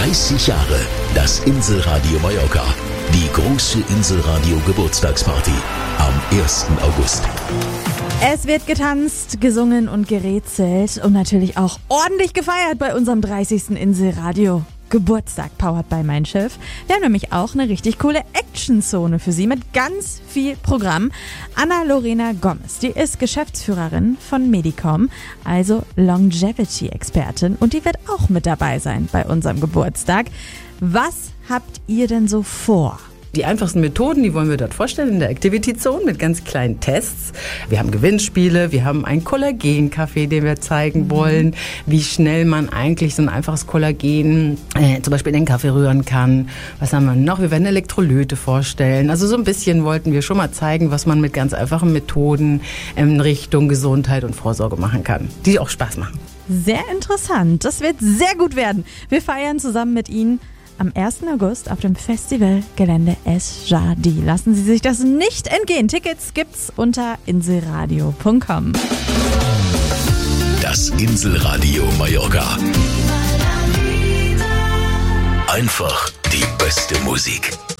30 Jahre das Inselradio Mallorca. Die große Inselradio Geburtstagsparty am 1. August. Es wird getanzt, gesungen und gerätselt und natürlich auch ordentlich gefeiert bei unserem 30. Inselradio Geburtstag, powered by Mein Schiff. Wir haben nämlich auch eine richtig coole Action-Zone für Sie mit ganz viel Programm. Anna-Lorena Gomez, die ist Geschäftsführerin von Medicom, also Longevity-Expertin, und die wird auch mit dabei sein bei unserem Geburtstag. Was habt ihr denn so vor? Die einfachsten Methoden, die wollen wir dort vorstellen in der Activity Zone mit ganz kleinen Tests. Wir haben Gewinnspiele, wir haben einen Kollagen-Kaffee, den wir zeigen wollen, wie schnell man eigentlich so ein einfaches Kollagen zum Beispiel in den Kaffee rühren kann. Was haben wir noch? Wir werden Elektrolyte vorstellen. Also so ein bisschen wollten wir schon mal zeigen, was man mit ganz einfachen Methoden in Richtung Gesundheit und Vorsorge machen kann, die auch Spaß machen. Sehr interessant. Das wird sehr gut werden. Wir feiern zusammen mit Ihnen am 1. August auf dem Festivalgelände Es Jardi. Lassen Sie sich das nicht entgehen. Tickets gibt's unter inselradio.com. Das Inselradio Mallorca. Einfach die beste Musik.